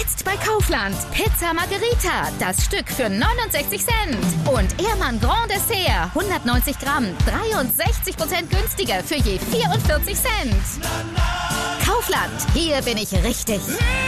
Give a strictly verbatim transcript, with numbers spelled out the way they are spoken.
Jetzt bei Kaufland. Pizza Margherita, das Stück für neunundsechzig Cent. Und Ehrmann Grand Dessert, hundertneunzig Gramm, dreiundsechzig Prozent günstiger für je vierundvierzig Cent. Kaufland, hier bin ich richtig.